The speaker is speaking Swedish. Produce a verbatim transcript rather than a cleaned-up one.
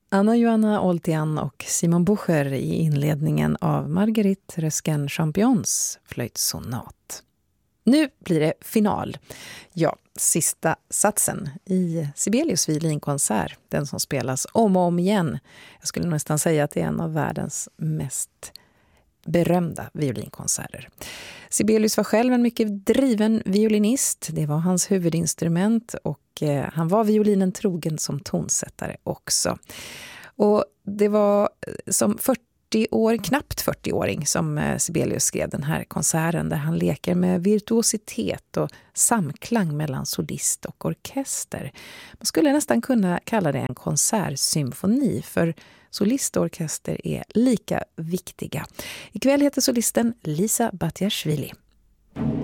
Anna Joanna Oltian och Simon Bucher i inledningen av Marguerite Rösken-Champions flöjtsonat. Nu blir det final. Ja, sista satsen i Sibelius violinkonsert. Den som spelas om och om igen. Jag skulle nästan säga att det är en av världens mest berömda violinkonserter. Sibelius var själv en mycket driven violinist. Det var hans huvudinstrument och eh, han var violinen trogen som tonsättare också. Och det var som fyrtio år, knappt fyrtio-åring som eh, Sibelius skrev den här konserten där han leker med virtuositet och samklang mellan solist och orkester. Man skulle nästan kunna kalla det en konsertsymfoni för solist och orkester är lika viktiga. Ikväll heter solisten Lisa Batiashvili.